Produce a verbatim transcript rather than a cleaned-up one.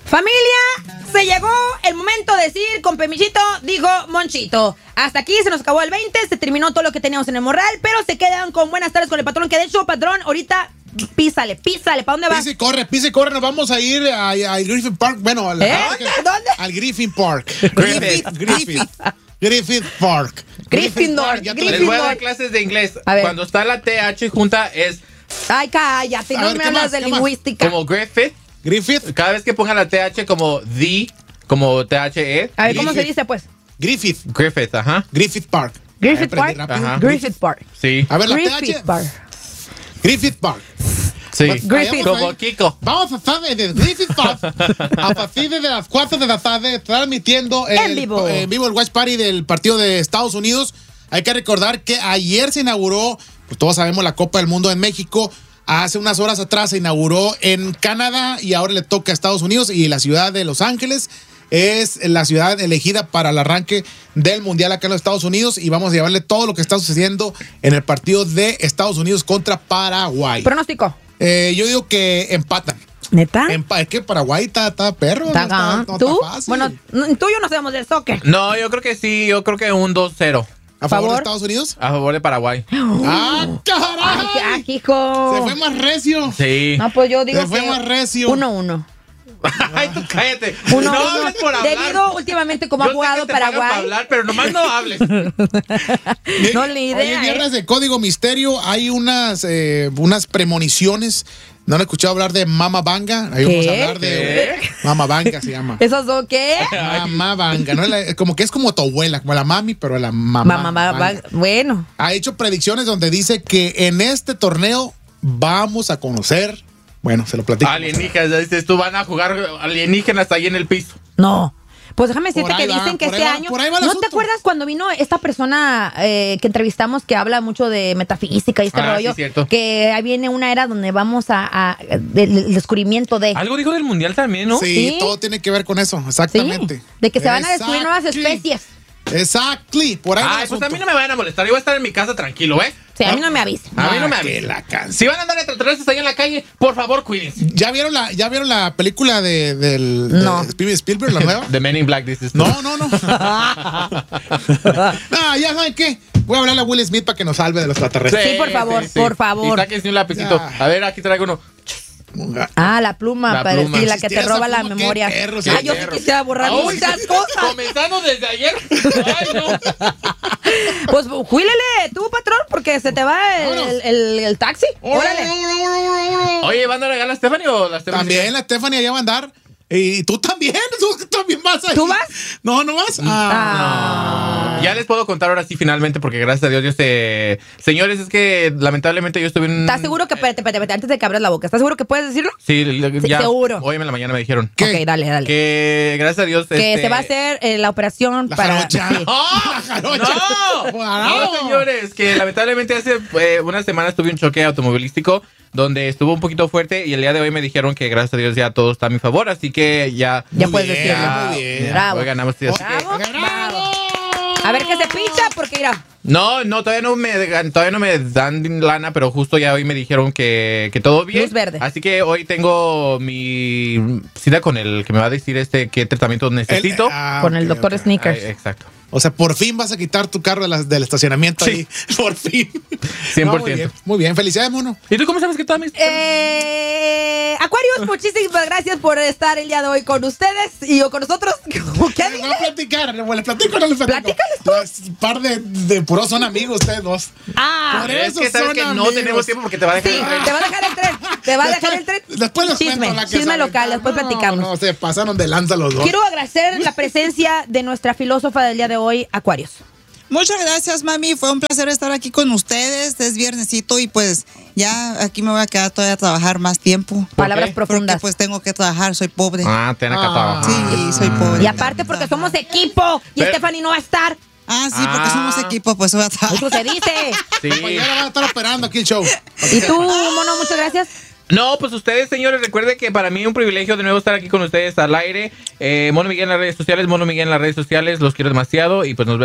Familia, se llegó el momento de decir, con permisito, dijo Monchito. Hasta aquí se nos acabó el veinte, se terminó todo lo que teníamos en el morral, pero se quedan con buenas tardes con el patrón, que de hecho, patrón, ahorita písale, písale, ¿para dónde vas? Pisa y corre, pisa y corre, nos vamos a ir al Griffith Park, bueno, al, ¿Eh? al, ¿Dónde? al Griffith Park. Griffith. Griffith. Griffith Park. Gryffindor, ya te- Les voy a dar clases de inglés. A ver. Cuando está la T H junta es Ay, cállate, A no ver, me ¿qué hablas más? de ¿Qué más? lingüística. como Griffith. Griffith. Cada vez que pongan la T H como the, como T H E. A ver, ¿cómo se Griffith. dice, pues? Griffith. Griffith, ajá. Griffith Park. Griffith Aprendí Park. rápido. Ajá. Griffith Park. Sí. A ver, la Griffith T H. Park. Griffith Park. Sí. Griffith. Vamos Como ahí. Kiko. Vamos a estar en el Griffith Park a partir de las cuatro de la tarde, transmitiendo el, En vivo. en vivo el Watch Party del partido de Estados Unidos. Hay que recordar que ayer se inauguró, pues todos sabemos, la Copa del Mundo en México. Hace unas horas atrás se inauguró en Canadá y ahora le toca a Estados Unidos, y la ciudad de Los Ángeles es la ciudad elegida para el arranque del Mundial acá en los Estados Unidos, y vamos a llevarle todo lo que está sucediendo en el partido de Estados Unidos contra Paraguay. Pronóstico. Eh, yo digo que empatan. ¿Neta? Empa- es que Paraguay está, está perro. Está no está, gan- no está ¿Tú? fácil. Bueno, n- tú y yo no sabemos del soccer. No, yo creo que sí. Yo creo que un dos cero. ¿A favor, favor? de Estados Unidos? A favor de Paraguay. ¡Ah, Ay, caray! ah, hijo. Se fue más recio. Sí. No, pues yo digo Se fue que más recio. uno uno. Ay, tú cállate. Uno, no uno. hables por hablar. Debido últimamente como ha Yo sé jugado que te pagan para Paraguay. hablar, pero nomás no hables. No le idea. Hoy es viernes de Código Misterio. Hay unas, eh, unas premoniciones. ¿No han escuchado hablar de Mama Banga? Ahí vamos a ¿Qué? hablar de ¿Qué? Mama Banga, se llama. ¿Esos dos qué? Mama Banga. ¿No? La- como que es como tu abuela, como la mami, pero la mamá. Mamá, va- va- Banga. bueno. Ha hecho predicciones donde dice que en este torneo vamos a conocer. Bueno, se lo platico. Alienígenas, dices tú, van a jugar alienígenas ahí en el piso. No. Pues déjame decirte Por ahí que va, dicen que por ahí este va, año. por ahí va el ¿No asunto. te acuerdas cuando vino esta persona eh, que entrevistamos que habla mucho de metafísica y este Ah, rollo? sí, cierto. Que ahí viene una era donde vamos a. a- del el descubrimiento de. Algo dijo del mundial también, ¿no? Sí, Sí. todo tiene que ver con eso, Sí, exactamente. de que se van a descubrir nuevas Exactly. especies. Exactly, por ahí va el Ay, pues asunto. a mí no me vayan a molestar. Yo voy a estar en mi casa tranquilo, ¿eh? Sí, a mí no me avisa. A mí no me Ah, que avisen. la canción. Si van a andar extraterrestres ahí en la calle, por favor, cuídense. ¿Ya vieron la, ya vieron la película de, del No. de Steven Spielberg, la nueva? The Men in Black, dices tú. No, no, no. No, ya saben qué. Voy a hablarle a Will Smith para que nos salve de los extraterrestres. Sí, por favor, por favor. Y sáquense un lapicito. Ya. A ver, aquí traigo uno. Ah, la pluma, La para pluma. decir, la que te Existiera roba esa la pluma, qué memoria. perro, sí, ah, yo sí perro. quisiera borrar Ay, muchas cosas. Comenzando desde ayer. Ay, no. Pues juílele tú, patrón, porque se te va el, Vámonos. el, el- el taxi. Órale. Oye, ¿van a regalar a Stephanie o la Stephanie? También la Stephanie allá va a andar. Y tú también, tú también vas ahí. ¿Tú vas? No, no vas. Ah. Ah. Ya les puedo contar ahora sí, finalmente, porque gracias a Dios, yo sé. Señores, es que lamentablemente yo estuve en. ¿Estás seguro que, espérate, espérate, espérate, antes de que abras la boca, ¿estás seguro que puedes decirlo? Sí, le- Sí, ya. seguro. Hoy en la mañana me dijeron. ¿Qué? Ok, dale, dale. Que gracias a Dios. Que este, se va a hacer eh, la operación La para. jarocha. sí. ¡Oh! La jarocha. ¡No! Guau. No, señores, que lamentablemente hace eh, unas semanas tuve un choque automovilístico donde estuvo un poquito fuerte y el día de hoy me dijeron que gracias a Dios ya todo está a mi favor, así que ya. Ya Muy puedes bien, decirlo. muy bien. Bravo. Hoy ganamos. Así que- Bravo, ¡Bravo! bravo. A ver qué se picha, porque mira. No, no, todavía no me todavía no me dan lana, pero justo ya hoy me dijeron que, que todo bien. Luz verde. Así que hoy tengo mi cita con el que me va a decir este qué tratamiento necesito. El- ah, Con el ok, doctor ok. Sneakers. Ay, exacto. O sea, por fin vas a quitar tu carro de la- del estacionamiento Sí. ahí. Por fin. cien por No, muy ciento. bien, muy bien. Felicidades, mono. ¿Y tú cómo sabes que todas mis Eh, Aquarius, muchísimas gracias por estar el día de hoy con ustedes y o con nosotros. ¿Qué Les voy dije? a platicar. ¿Les platico o no les platico? Platícales tú. Pues, par de, de puros son amigos ustedes dos. Ah, Por Es eso que sabes son que no amigos. tenemos tiempo porque te va a dejar sí, el tren. te va a dejar el tren. Te va a dejar el tren. Después les Chisme, cuento la que chisme se local, aventaron. después platicamos. No, no, se pasaron de lanza los dos. Quiero agradecer la presencia de nuestra filósofa del día de hoy, Aquarius. Muchas gracias, mami. Fue un placer estar aquí con ustedes. Es viernesito y pues ya aquí me voy a quedar todavía a trabajar más tiempo. Palabras qué? profundas. Porque pues tengo que trabajar, soy pobre. Ah, ten acá Ah. trabajar. Sí, soy pobre. Y aparte porque somos equipo y Pero- Stephanie no va a estar. Ah, sí, porque Ah. somos equipo, pues voy a trabajar. Eso se dice. Sí. Mañana van a estar operando aquí el show. Y tú, mono, muchas gracias. No, pues ustedes, señores, recuerden que para mí es un privilegio de nuevo estar aquí con ustedes al aire. Eh, Mono Miguel en las redes sociales, Mono Miguel en las redes sociales, los quiero demasiado y pues nos vemos.